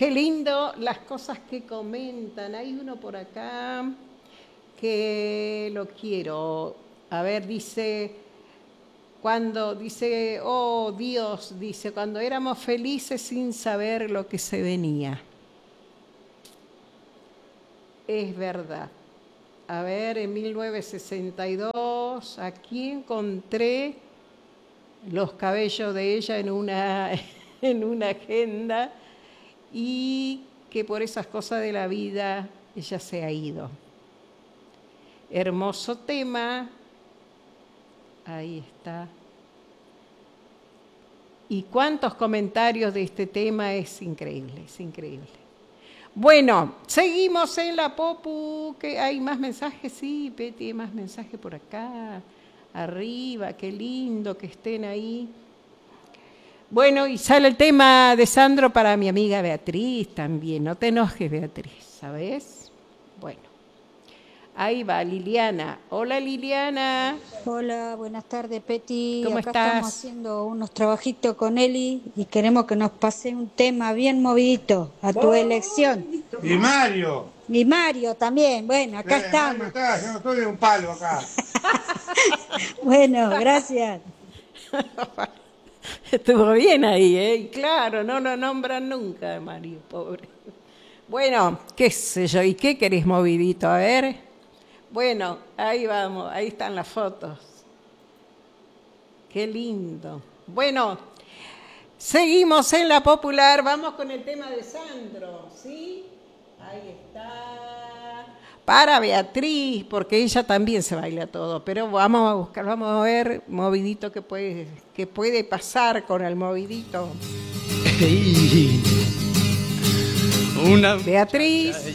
Qué lindo las cosas que comentan. Hay uno por acá que lo quiero. A ver, dice, oh Dios, dice, cuando éramos felices sin saber lo que se venía. Es verdad. A ver, en 1962, aquí encontré los cabellos de ella en una agenda y que por esas cosas de la vida ella se ha ido. Hermoso tema. Ahí está. Y cuántos comentarios de este tema, es increíble, es increíble. Bueno, seguimos en la Popu, que hay más mensajes, sí, Peti, hay más mensajes por acá, arriba, qué lindo que estén ahí. Bueno, y sale el tema de Sandro para mi amiga Beatriz también, no te enojes, Beatriz, ¿sabes? Bueno, ahí va Liliana. Hola, Liliana. Hola, buenas tardes, Peti. ¿Cómo Acá estamos estás? haciendo unos trabajitos con Eli y queremos que nos pase un tema bien movidito a tu elección. Y Mario. Y Mario también. Bueno, acá Mario estamos. está, yo no estoy de un palo acá. Bueno, gracias. Estuvo bien ahí, ¿eh? Y claro, no lo nombran nunca, Mario, pobre. Bueno, qué sé yo, ¿y qué querés movidito? A ver. Bueno, ahí vamos, ahí están las fotos. Qué lindo. Bueno, seguimos en la popular, vamos con el tema de Sandro, ¿sí? Ahí está. Para Beatriz, porque ella también se baila todo, pero vamos a buscar, vamos a ver movidito que puede pasar con el movidito. Beatriz.